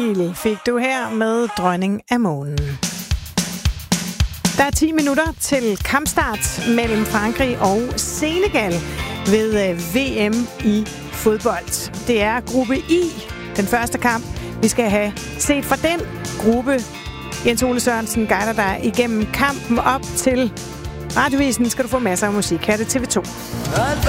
Emil fik du her med Dronning af Månen. Der er 10 minutter til kampstart mellem Frankrig og Senegal ved VM i fodbold. Det er gruppe I, den første kamp. Vi skal have set fra den gruppe. Jens Ole Sørensen guider dig igennem kampen op til Radiovisen. Skal du få masser af musik. Her er det TV2.